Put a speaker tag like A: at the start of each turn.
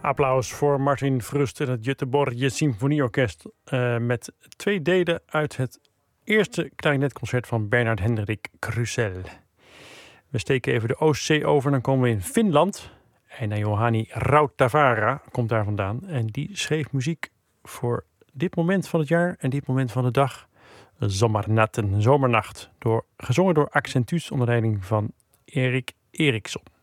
A: Applaus voor Martin Frust en het Göteborgje Symfonieorkest met 2 delen uit het eerste klarinetconcert van Bernard Hendrik Krusell. We steken even de Oostzee over en dan komen we in Finland. En Juhani Rautavaara komt daar vandaan. En die schreef muziek voor dit moment van het jaar en dit moment van de dag. Zomernacht, gezongen door Accentus onder leiding van Erik Eriksson.